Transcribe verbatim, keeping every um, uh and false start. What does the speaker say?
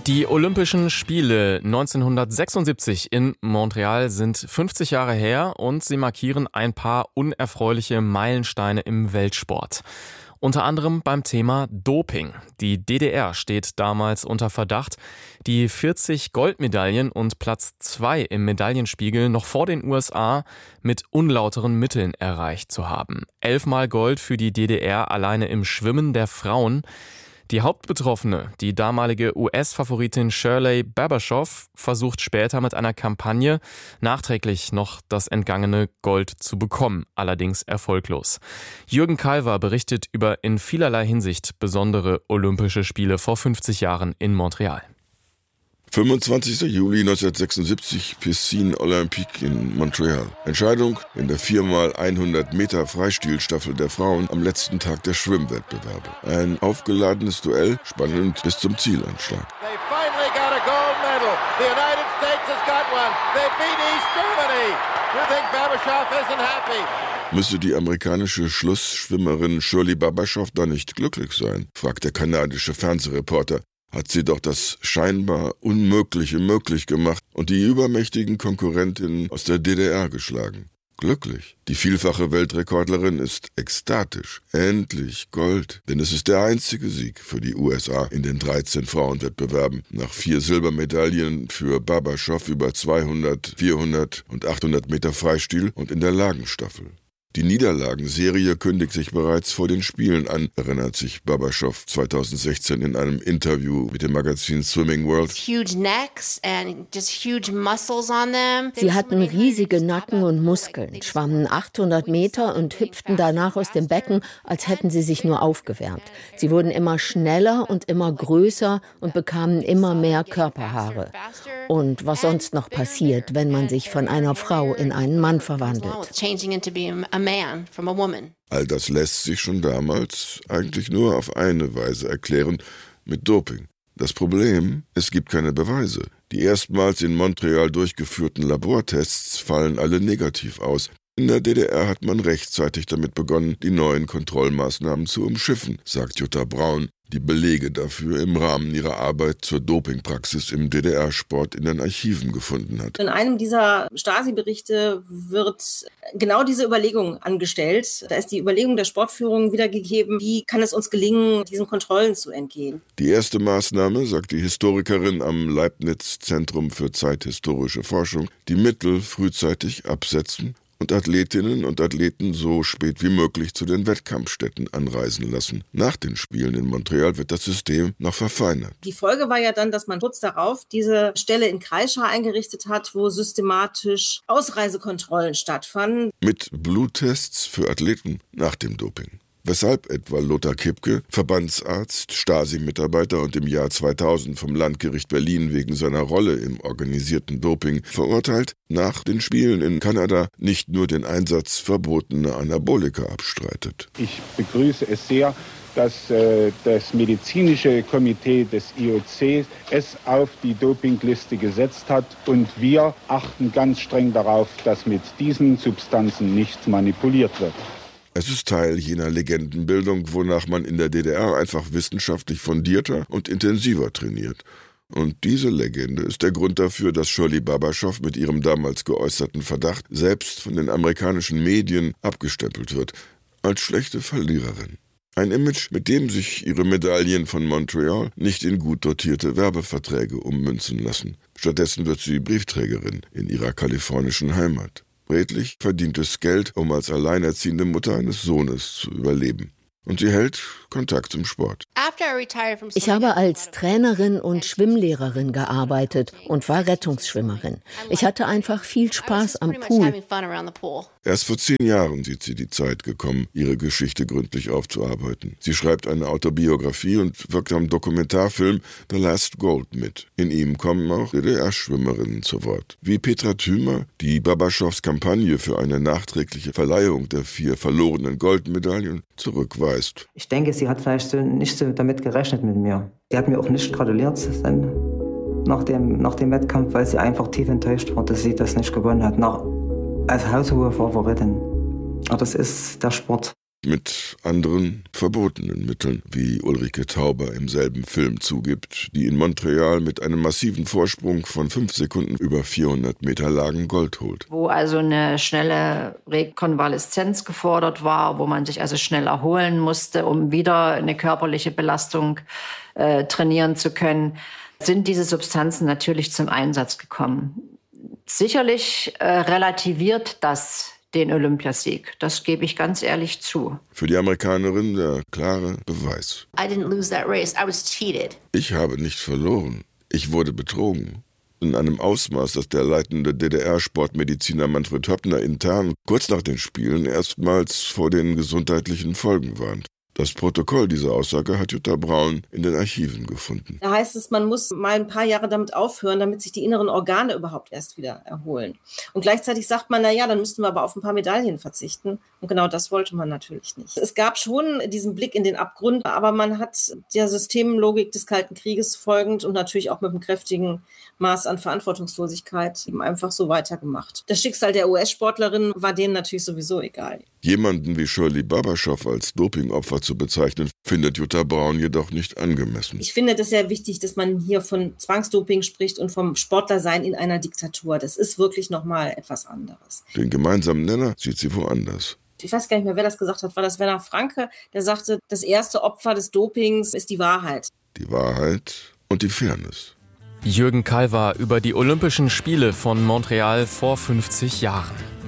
Die Olympischen Spiele neunzehnhundertsechsundsiebzig in Montreal sind fünfzig Jahre her und sie markieren ein paar unerfreuliche Meilensteine im Weltsport. Unter anderem beim Thema Doping. Die D D R steht damals unter Verdacht, die vierzig Goldmedaillen und Platz zwei im Medaillenspiegel noch vor den U S A mit unlauteren Mitteln erreicht zu haben. Elfmal Gold für die D D R alleine im Schwimmen der Frauen. Die Hauptbetroffene, die damalige U S-Favoritin Shirley Babashoff, versucht später mit einer Kampagne nachträglich noch das entgangene Gold zu bekommen, allerdings erfolglos. Jürgen Kalver berichtet über in vielerlei Hinsicht besondere Olympische Spiele vor fünfzig Jahren in Montreal. fünfundzwanzigster Juli neunzehnhundertsechsundsiebzig, Piscine Olympique in Montreal. Entscheidung in der vier mal hundert Meter Freistilstaffel der Frauen am letzten Tag der Schwimmwettbewerbe. Ein aufgeladenes Duell, spannend bis zum Zielanschlag. They finally got a gold medal. The United States has got one. They beat East Germany. You think Babashoff isn't happy? Müsse die amerikanische Schlussschwimmerin Shirley Babashoff da nicht glücklich sein, fragt der kanadische Fernsehreporter. Hat sie doch das scheinbar Unmögliche möglich gemacht und die übermächtigen Konkurrentinnen aus der D D R geschlagen. Glücklich. Die vielfache Weltrekordlerin ist ekstatisch. Endlich Gold. Denn es ist der einzige Sieg für die U S A in den dreizehn Frauenwettbewerben. Nach vier Silbermedaillen für Babashoff über zweihundert, vierhundert und achthundert Meter Freistil und in der Lagenstaffel. Die Niederlagenserie kündigt sich bereits vor den Spielen an, erinnert sich Babashoff zweitausendsechzehn in einem Interview mit dem Magazin Swimming World. Sie hatten riesige Nacken und Muskeln, schwammen achthundert Meter und hüpften danach aus dem Becken, als hätten sie sich nur aufgewärmt. Sie wurden immer schneller und immer größer und bekamen immer mehr Körperhaare. Und was sonst noch passiert, wenn man sich von einer Frau in einen Mann verwandelt. Man from a woman. All das lässt sich schon damals eigentlich nur auf eine Weise erklären, mit Doping. Das Problem, es gibt keine Beweise. Die erstmals in Montreal durchgeführten Labortests fallen alle negativ aus. In der D D R hat man rechtzeitig damit begonnen, die neuen Kontrollmaßnahmen zu umschiffen, sagt Jutta Braun, die Belege dafür im Rahmen ihrer Arbeit zur Dopingpraxis im D D R-Sport in den Archiven gefunden hat. In einem dieser Stasi-Berichte wird genau diese Überlegung angestellt. Da ist die Überlegung der Sportführung wiedergegeben, wie kann es uns gelingen, diesen Kontrollen zu entgehen. Die erste Maßnahme, sagt die Historikerin am Leibniz-Zentrum für zeithistorische Forschung, die Mittel frühzeitig absetzen und Athletinnen und Athleten so spät wie möglich zu den Wettkampfstätten anreisen lassen. Nach den Spielen in Montreal wird das System noch verfeinert. Die Folge war ja dann, dass man kurz darauf diese Stelle in Kreischa eingerichtet hat, wo systematisch Ausreisekontrollen stattfanden. Mit Bluttests für Athleten nach dem Doping. Weshalb etwa Lothar Kipke, Verbandsarzt, Stasi-Mitarbeiter und im Jahr zweitausend vom Landgericht Berlin wegen seiner Rolle im organisierten Doping verurteilt, nach den Spielen in Kanada nicht nur den Einsatz verbotener Anabolika abstreitet. Ich begrüße es sehr, dass äh, das medizinische Komitee des I O C es auf die Dopingliste gesetzt hat und wir achten ganz streng darauf, dass mit diesen Substanzen nicht manipuliert wird. Es ist Teil jener Legendenbildung, wonach man in der D D R einfach wissenschaftlich fundierter und intensiver trainiert. Und diese Legende ist der Grund dafür, dass Shirley Babashoff mit ihrem damals geäußerten Verdacht selbst von den amerikanischen Medien abgestempelt wird, als schlechte Verliererin. Ein Image, mit dem sich ihre Medaillen von Montreal nicht in gut dotierte Werbeverträge ummünzen lassen. Stattdessen wird sie Briefträgerin in ihrer kalifornischen Heimat. Redlich verdientes Geld, um als alleinerziehende Mutter eines Sohnes zu überleben. Und sie hält Kontakt zum Sport. Ich habe als Trainerin und Schwimmlehrerin gearbeitet und war Rettungsschwimmerin. Ich hatte einfach viel Spaß am Pool. Erst vor zehn Jahren sieht sie die Zeit gekommen, ihre Geschichte gründlich aufzuarbeiten. Sie schreibt eine Autobiografie und wirkt am Dokumentarfilm The Last Gold mit. In ihm kommen auch D D R-Schwimmerinnen zu Wort. Wie Petra Thümer, die Babashoffs Kampagne für eine nachträgliche Verleihung der vier verlorenen Goldmedaillen zurückweist. Ich denke, sie hat vielleicht so nicht so damit gerechnet mit mir. Sie hat mir auch nicht gratuliert dann nach dem, nach dem Wettkampf, weil sie einfach tief enttäuscht war, dass sie das nicht gewonnen hat. Nach, als haushohe Favoritin. Aber das ist der Sport. mit anderen verbotenen Mitteln, wie Ulrike Tauber im selben Film zugibt, die in Montreal mit einem massiven Vorsprung von fünf Sekunden über vierhundert Meter Lagen Gold holt. Wo also eine schnelle Rekonvaleszenz gefordert war, wo man sich also schnell erholen musste, um wieder eine körperliche Belastung äh, trainieren zu können, sind diese Substanzen natürlich zum Einsatz gekommen. Sicherlich äh, relativiert das den Olympiasieg. Das gebe ich ganz ehrlich zu. Für die Amerikanerin der klare Beweis. I didn't lose that race. I was cheated. Ich habe nicht verloren. Ich wurde betrogen. In einem Ausmaß, das der leitende D D R-Sportmediziner Manfred Höppner intern kurz nach den Spielen erstmals vor den gesundheitlichen Folgen warnt. Das Protokoll dieser Aussage hat Jutta Braun in den Archiven gefunden. Da heißt es, man muss mal ein paar Jahre damit aufhören, damit sich die inneren Organe überhaupt erst wieder erholen. Und gleichzeitig sagt man, na ja, dann müssten wir aber auf ein paar Medaillen verzichten. Und genau das wollte man natürlich nicht. Es gab schon diesen Blick in den Abgrund, aber man hat der Systemlogik des Kalten Krieges folgend und natürlich auch mit einem kräftigen Maß an Verantwortungslosigkeit eben einfach so weitergemacht. Das Schicksal der U S-Sportlerin war denen natürlich sowieso egal. Jemanden wie Shirley Babaschow als Dopingopfer zu bezeichnen, findet Jutta Braun jedoch nicht angemessen. Ich finde das sehr wichtig, dass man hier von Zwangsdoping spricht und vom Sportlersein in einer Diktatur. Das ist wirklich nochmal etwas anderes. Den gemeinsamen Nenner sieht sie woanders. Ich weiß gar nicht mehr, wer das gesagt hat. War das Werner Franke? Der sagte, das erste Opfer des Dopings ist die Wahrheit. Die Wahrheit und die Fairness. Jürgen Kalver über die Olympischen Spiele von Montreal vor fünfzig Jahren.